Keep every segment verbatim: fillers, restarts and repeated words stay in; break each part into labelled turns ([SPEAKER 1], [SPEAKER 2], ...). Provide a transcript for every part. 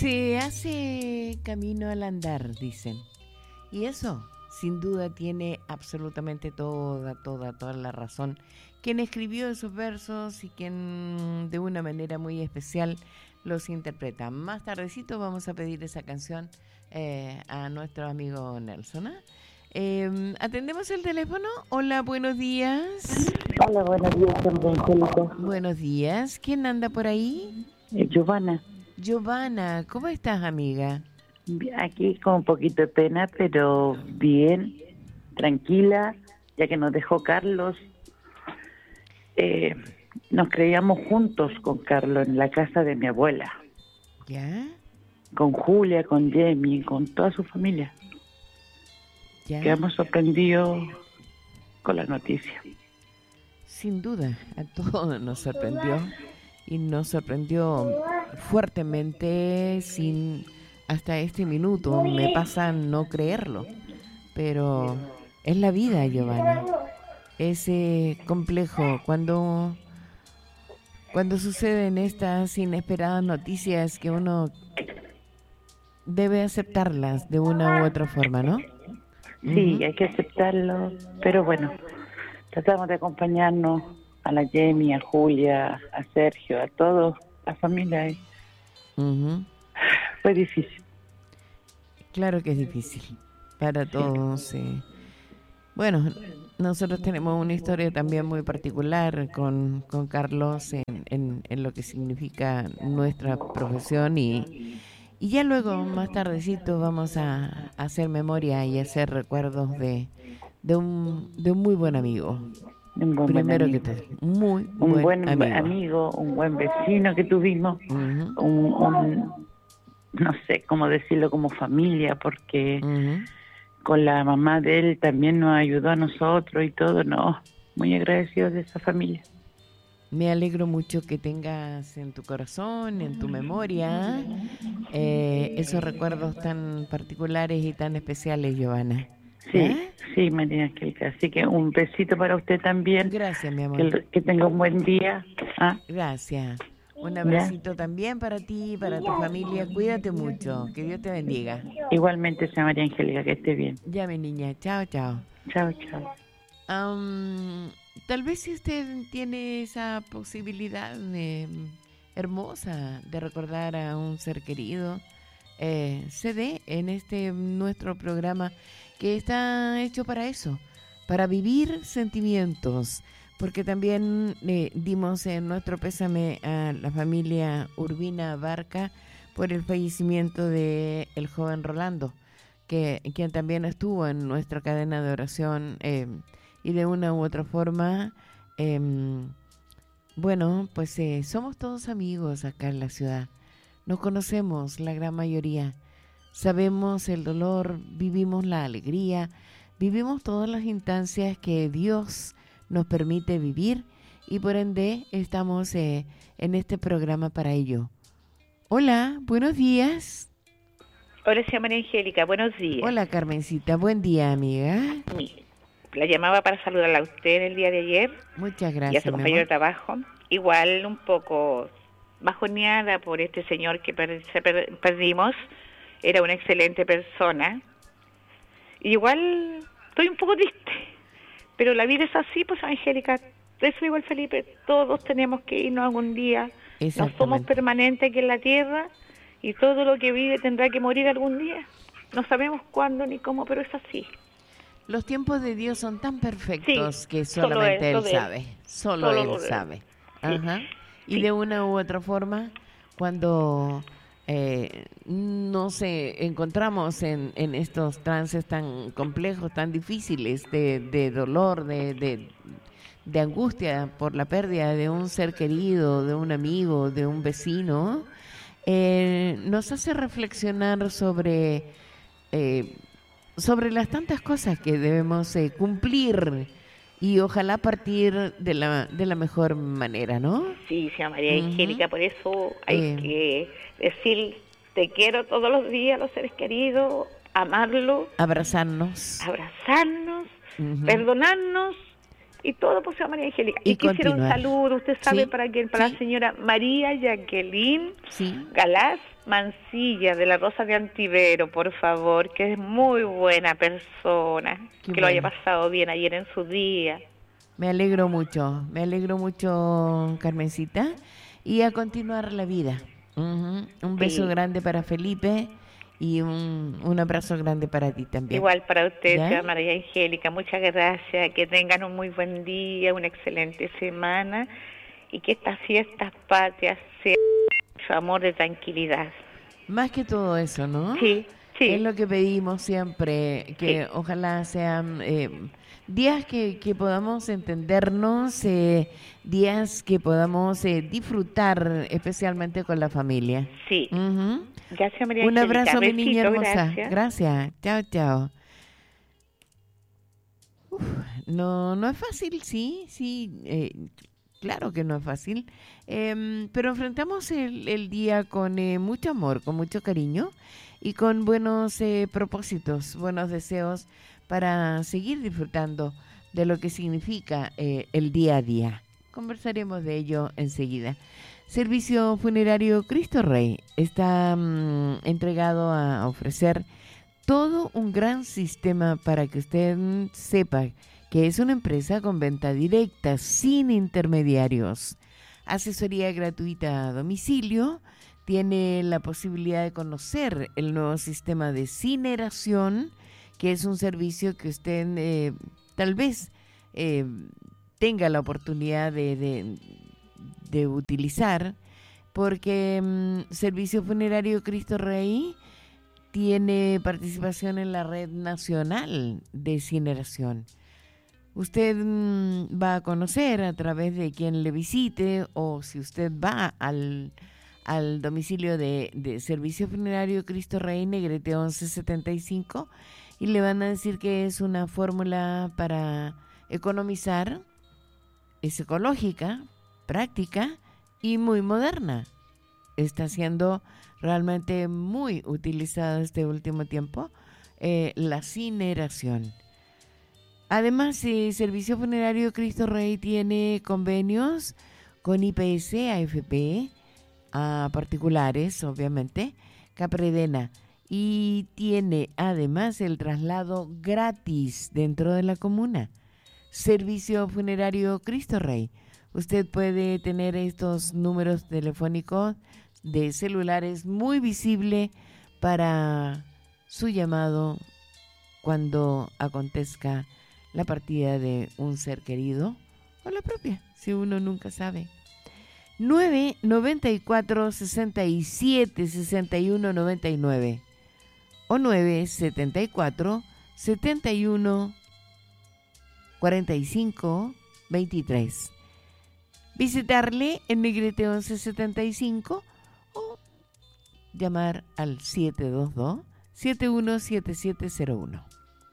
[SPEAKER 1] Se hace camino al andar, dicen. Y eso, sin duda, tiene absolutamente toda, toda, toda la razón. Quien escribió esos versos y quien de una manera muy especial los interpreta. Más tardecito vamos a pedir esa canción eh, a nuestro amigo Nelson. ¿eh? Eh, ¿Atendemos el teléfono? Hola, buenos días.
[SPEAKER 2] Hola, buenos días, Angélica.
[SPEAKER 1] Buenos días. ¿Quién anda por ahí?
[SPEAKER 2] Eh, Giovanna.
[SPEAKER 1] Giovanna, ¿cómo estás, amiga?
[SPEAKER 2] Aquí con un poquito de pena, pero bien, tranquila, ya que nos dejó Carlos. Eh, nos creíamos juntos con Carlos en la casa de mi abuela.
[SPEAKER 1] ¿Ya?
[SPEAKER 2] Con Julia, con Jamie, con toda su familia.
[SPEAKER 1] ¿Ya?
[SPEAKER 2] Quedamos sorprendidos con la noticia.
[SPEAKER 1] Sin duda, a todos nos sorprendió. Y nos sorprendió fuertemente, sin hasta este minuto. Me pasa no creerlo. Pero es la vida, Giovanna. Es eh, complejo cuando, cuando suceden estas inesperadas noticias que uno debe aceptarlas de una u otra forma, ¿no?
[SPEAKER 2] Sí,
[SPEAKER 1] Uh-huh.
[SPEAKER 2] hay que aceptarlo, pero bueno, tratamos de acompañarnos a la Jamie, a Julia, a Sergio, a todos, la familia. ¿eh?
[SPEAKER 1] Uh-huh.
[SPEAKER 2] Fue difícil.
[SPEAKER 1] Claro que es difícil para todos. Eh. Bueno, nosotros tenemos una historia también muy particular con, con Carlos en, en, en lo que significa nuestra profesión y, y ya luego, más tardecito, vamos a, a hacer memoria y hacer recuerdos de, de, un, de un muy buen amigo.
[SPEAKER 2] Un buen
[SPEAKER 1] Primero
[SPEAKER 2] buen
[SPEAKER 1] que todo, muy
[SPEAKER 2] un
[SPEAKER 1] buen,
[SPEAKER 2] buen
[SPEAKER 1] amigo.
[SPEAKER 2] amigo, un buen vecino que tuvimos,
[SPEAKER 1] Uh-huh.
[SPEAKER 2] un, un, no sé cómo decirlo, como familia, porque
[SPEAKER 1] Uh-huh.
[SPEAKER 2] con la mamá de él también nos ayudó a nosotros y todo, no, muy agradecidos de esa familia.
[SPEAKER 1] Me alegro mucho que tengas en tu corazón, en tu memoria, eh, esos recuerdos tan particulares y tan especiales, Giovanna.
[SPEAKER 2] Sí,
[SPEAKER 1] ¿Eh?
[SPEAKER 2] sí, María Angélica. Así que un besito para usted también.
[SPEAKER 1] Gracias, mi amor.
[SPEAKER 2] Que, que tenga un buen día. ¿Ah?
[SPEAKER 1] Gracias. Un
[SPEAKER 2] ¿Ya?
[SPEAKER 1] abracito también para ti, para tu familia. Cuídate mucho. Que Dios te bendiga.
[SPEAKER 2] Igualmente, señora María Angélica, que esté bien.
[SPEAKER 1] Ya, mi niña. Chao, chao.
[SPEAKER 2] Chao, chao.
[SPEAKER 1] Um, tal vez si usted tiene esa posibilidad de, hermosa de recordar a un ser querido, eh, se dé en este nuestro programa que está hecho para eso, para vivir sentimientos, porque también eh, dimos en nuestro pésame a la familia Urbina Barca por el fallecimiento de el joven Rolando, que quien también estuvo en nuestra cadena de oración eh, y de una u otra forma, eh, bueno, pues eh, somos todos amigos acá en la ciudad, nos conocemos la gran mayoría. Sabemos el dolor, vivimos la alegría, vivimos todas las instancias que Dios nos permite vivir y por ende estamos eh, en este programa para ello. Hola, buenos días.
[SPEAKER 3] Hola, señora María Angélica, buenos días.
[SPEAKER 1] Hola, Carmencita, buen día, amiga.
[SPEAKER 3] Mire, la llamaba para saludarla a usted el día de ayer.
[SPEAKER 1] Muchas gracias,
[SPEAKER 3] y a su compañero de trabajo. Igual un poco bajoneada por este señor que per- se per- perdimos. Era una excelente persona. Y igual estoy un poco triste. Pero la vida es así, pues, Angélica. Eso igual, Felipe. Todos tenemos que irnos algún día. No somos permanentes aquí en la tierra. Y todo lo que vive tendrá que morir algún día. No sabemos cuándo ni cómo, pero es así.
[SPEAKER 1] Los tiempos de Dios son tan perfectos
[SPEAKER 3] sí,
[SPEAKER 1] que solamente
[SPEAKER 3] solo
[SPEAKER 1] Él, él sabe. Él. Solo, solo Él, él sabe. Sí. Ajá. Y sí. De una u otra forma, cuando... Eh, nos eh, encontramos en, en estos trances tan complejos, tan difíciles de, de dolor, de, de, de angustia por la pérdida de un ser querido, de un amigo, de un vecino, eh, nos hace reflexionar sobre, eh, sobre las tantas cosas que debemos eh, cumplir y ojalá partir de la de la mejor manera, ¿no?
[SPEAKER 3] Sí, señora María uh-huh. Angélica, por eso hay eh. que decir te quiero todos los días a los seres queridos, amarlos,
[SPEAKER 1] abrazarnos,
[SPEAKER 3] abrazarnos, uh-huh. perdonarnos, Y todo por María Angélica.
[SPEAKER 1] Y
[SPEAKER 3] Y, quisiera un
[SPEAKER 1] continuar.
[SPEAKER 3] saludo, usted sabe,
[SPEAKER 1] Sí,
[SPEAKER 3] para quién, para
[SPEAKER 1] sí.
[SPEAKER 3] la señora María Jacqueline
[SPEAKER 1] Sí.
[SPEAKER 3] Galás Mancilla, de la Rosa de Antivero, por favor, que es muy buena persona,
[SPEAKER 1] Qué
[SPEAKER 3] que lo haya
[SPEAKER 1] bueno.
[SPEAKER 3] pasado bien ayer en su día.
[SPEAKER 1] Me alegro mucho, me alegro mucho, Carmencita. Y a continuar la vida. Ujú. Un beso
[SPEAKER 3] Sí.
[SPEAKER 1] grande para Felipe y un, un abrazo grande para ti también.
[SPEAKER 3] Igual para usted,
[SPEAKER 1] ¿Ya?
[SPEAKER 3] señora María Angélica, muchas gracias, que tengan un muy buen día, una excelente semana y que estas fiestas patrias sean mucho amor de tranquilidad.
[SPEAKER 1] Más que todo eso, ¿no?
[SPEAKER 3] Sí, sí.
[SPEAKER 1] Es lo que pedimos siempre, que
[SPEAKER 3] Sí.
[SPEAKER 1] ojalá sean eh, días que, que podamos entendernos, eh, días que podamos eh, disfrutar, especialmente con la familia.
[SPEAKER 3] Sí.
[SPEAKER 1] Ujú.
[SPEAKER 3] Gracias, María
[SPEAKER 1] Un
[SPEAKER 3] Angélica.
[SPEAKER 1] abrazo, mi niña
[SPEAKER 3] Besito,
[SPEAKER 1] hermosa.
[SPEAKER 3] gracias.
[SPEAKER 1] Gracias. Chao, chao. Uf, no, no es fácil, sí, sí. eh, claro que no es fácil. Em, pero enfrentamos el, el día con eh, mucho amor, con mucho cariño y con buenos eh, propósitos, buenos deseos para seguir disfrutando de lo que significa eh, el día a día. Conversaremos de ello enseguida. Servicio Funerario Cristo Rey está mm, entregado a ofrecer todo un gran sistema para que usted mm, sepa que es una empresa con venta directa, sin intermediarios. Asesoría gratuita a domicilio, tiene la posibilidad de conocer el nuevo sistema de cineración, que es un servicio que usted eh, tal vez eh, tenga la oportunidad de, de, de utilizar, porque mm, Servicio Funerario Cristo Rey tiene participación en la red nacional de incineración. Usted mm, va a conocer a través de quien le visite, o si usted va al, al domicilio de, de Servicio Funerario Cristo Rey, Negrete once setenta y cinco, y le van a decir que es una fórmula para economizar, es ecológica, práctica y muy moderna. Está siendo realmente muy utilizada este último tiempo eh, la cineración. Además, el Servicio Funerario Cristo Rey tiene convenios con I P S, A F P, a particulares, obviamente, Capredena, y tiene además el traslado gratis dentro de la comuna. Servicio Funerario Cristo Rey. Usted puede tener estos números telefónicos de celulares muy visible para su llamado cuando acontezca la partida de un ser querido o la propia, si uno nunca sabe. nueve noventa y cuatro, sesenta y siete, sesenta y uno noventa y nueve o nueve setenta y cuatro, setenta y uno cuarenta y cinco veintitrés. Visitarle en Negrete once setenta y cinco o llamar al siete dos dos, siete uno siete siete cero uno.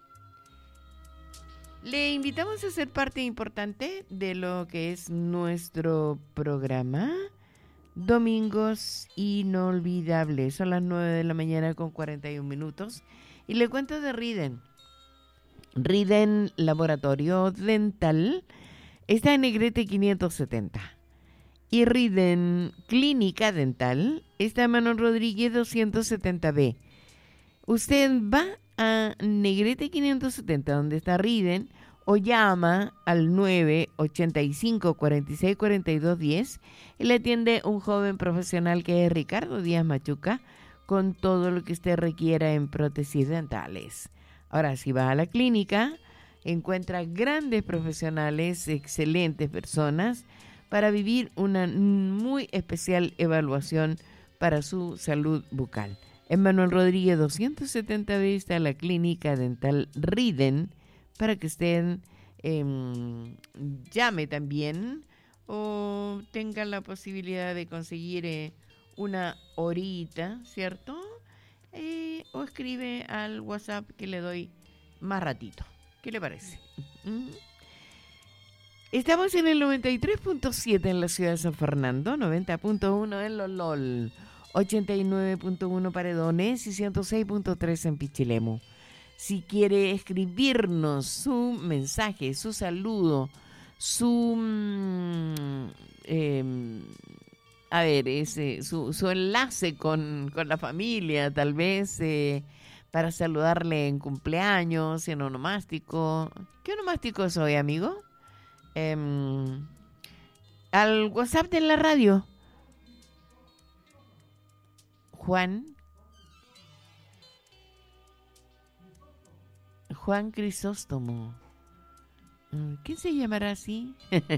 [SPEAKER 1] Le invitamos a ser parte importante de lo que es nuestro programa Domingos Inolvidables. Son las nueve de la mañana con cuarenta y un minutos. Y le cuento de Riden. Riden Laboratorio Dental está en Negrete quinientos setenta. Y Riden Clínica Dental está en Manuel Rodríguez doscientos setenta B. Usted va a Negrete quinientos setenta, donde está Riden, o llama al nueve ochenta y cinco, cuarenta y seis, cuarenta y dos, diez y le atiende un joven profesional que es Ricardo Díaz Machuca, con todo lo que usted requiera en prótesis dentales. Ahora, si va a la clínica, encuentra grandes profesionales, excelentes personas, para vivir una muy especial evaluación para su salud bucal. En Manuel Rodríguez doscientos setenta B está la clínica dental Riden, para que usted eh, llame también o tenga la posibilidad de conseguir eh, una horita, ¿cierto? Eh, o escribe al WhatsApp que le doy más ratito. ¿Qué le parece? Uh-huh. Estamos en el noventa y tres punto siete en la ciudad de San Fernando, noventa punto uno en Lolol, ochenta y nueve punto uno Paredones y ciento seis punto tres en Pichilemu. Si quiere escribirnos su mensaje, su saludo, su... Mm, eh, a ver, ese, su, su enlace con, con la familia, tal vez eh, para saludarle en cumpleaños, en onomástico. ¿Qué onomástico soy, amigo? Eh, al WhatsApp de la radio. Juan. Juan Crisóstomo. ¿Quién se llamará así?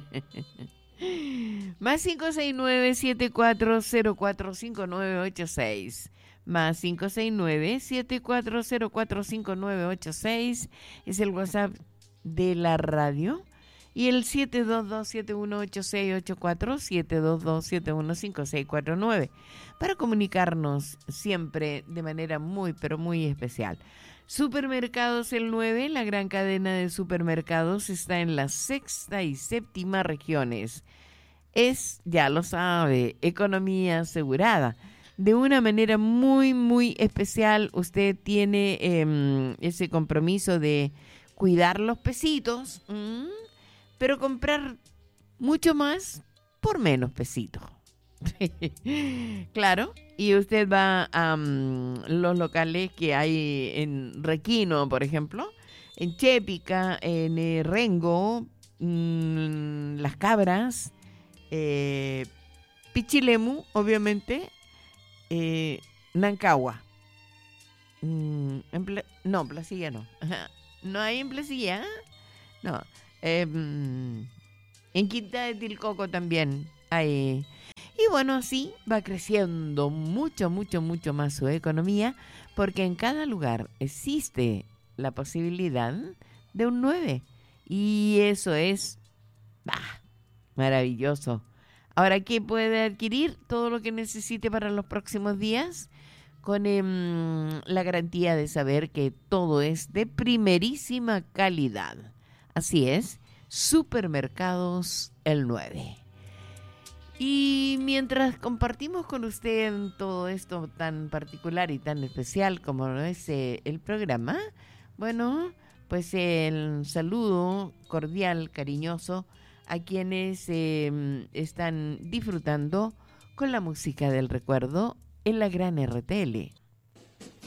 [SPEAKER 1] Más cinco seis nueve, siete cuatro cero cuatro, cinco nueve ocho seis. Más cinco seis nueve, siete cuatro cero cuatro, cinco nueve ocho seis. Es el WhatsApp de la radio. Y el siete dos dos, siete uno ocho seis ocho cuatro, siete dos dos, siete uno cinco seis cuatro nueve. Para comunicarnos siempre de manera muy, pero muy especial. Supermercados El nueve, la gran cadena de supermercados, está en la sexta y séptima regiones. Es, ya lo sabe, economía asegurada. De una manera muy, muy especial, usted tiene eh, ese compromiso de cuidar los pesitos, ¿m? pero comprar mucho más por menos pesitos. Claro, y usted va a um, los locales que hay en Requino, por ejemplo, en Chépica, en eh, Rengo, mmm, Las Cabras, eh, Pichilemu, obviamente, eh, Nancagua. Mm, en Pla- no, Placilla no. No hay en Placilla, no. Eh, mm, en Quinta de Tilcoco también hay. Y bueno, así va creciendo mucho, mucho, mucho más su economía, porque en cada lugar existe la posibilidad de un nueve. Y eso es bah, maravilloso. Ahora, ¿qué puede adquirir? Todo lo que necesite para los próximos días, con eh, la garantía de saber que todo es de primerísima calidad. Así es, Supermercados El nueve. Y mientras compartimos con usted todo esto tan particular y tan especial como es eh, el programa, bueno, pues el saludo cordial, cariñoso a quienes eh, están disfrutando con la música del recuerdo en la gran R T L.